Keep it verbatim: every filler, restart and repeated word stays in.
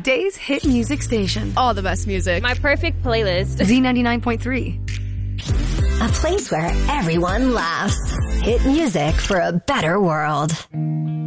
Weekdays hit music station. All the best music. My perfect playlist. Z ninety-nine point three. A place where everyone laughs. Hit music for a better world.